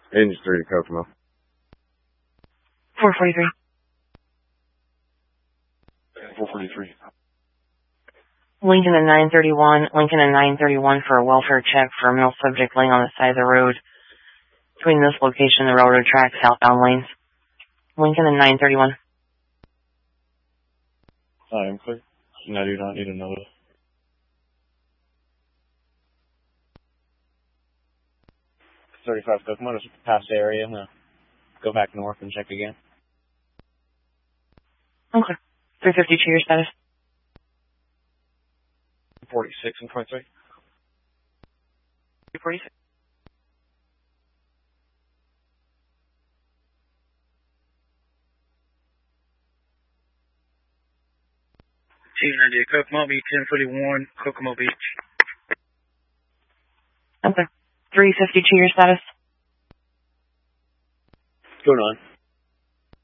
Engine 3 to Kokomo. 443. 443. Lincoln and 931. Lincoln and 931 for a welfare check for a male subject laying on the side of the road. Between this location and the railroad track, southbound lanes. Lincoln and 931. I am clear. And I do not need a notice. 35 Kokomo, just past the area. I'm going to go back north and check again. Okay. 352 your status. 46 and 23. 246. T90 Kokomo Beach, 1041, Kokomo Beach. Okay. 352 your status. Going on.